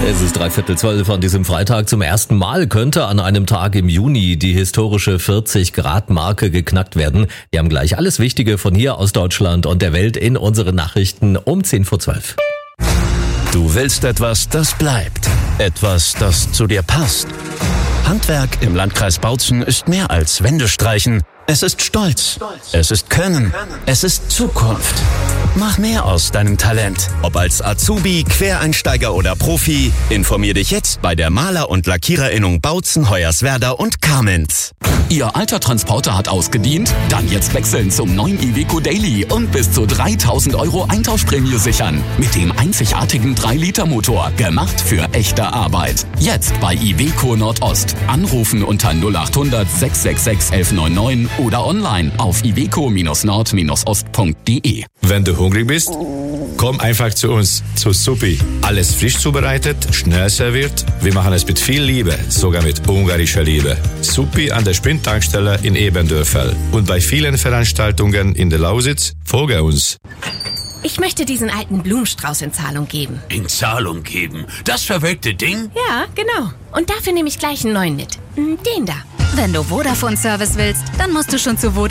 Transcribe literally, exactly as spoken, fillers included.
Es ist dreiviertel zwölf an diesem Freitag. Zum ersten Mal könnte an einem Tag im Juni die historische vierzig Grad Marke geknackt werden. Wir haben gleich alles Wichtige von hier aus Deutschland und der Welt in unseren Nachrichten um zehn vor zwölf. Du willst etwas, das bleibt. Etwas, das zu dir passt. Handwerk im Landkreis Bautzen ist mehr als Wände streichen. Es ist Stolz. Es ist Können. Es ist Zukunft. Mach mehr aus deinem Talent. Ob als Azubi, Quereinsteiger oder Profi, informier dich jetzt bei der Maler- und Lackiererinnung Bautzen, Hoyerswerda und Kamenz. Ihr alter Transporter hat ausgedient? Dann jetzt wechseln zum neuen Iveco Daily und bis zu dreitausend Euro Eintauschprämie sichern. Mit dem einzigartigen drei Liter Motor. Gemacht für echte Arbeit. Jetzt bei Iveco Nordost. Anrufen unter null acht hundert sechs sechs sechs elf neun neun oder online auf iveco Nord Ost punkt de. Wenn du hungrig bist, komm einfach zu uns, zu Suppi. Alles frisch zubereitet, schnell serviert. Wir machen es mit viel Liebe, sogar mit ungarischer Liebe. Suppi an der Sprint-Tankstelle in Ebendörfel und bei vielen Veranstaltungen in der Lausitz. Folge uns. Ich möchte diesen alten Blumenstrauß in Zahlung geben. In Zahlung geben? Das verwelkte Ding? Ja, genau. Und dafür nehme ich gleich einen neuen mit. Den da. Wenn du Vodafone-Service willst, dann musst du schon zu Vodafone.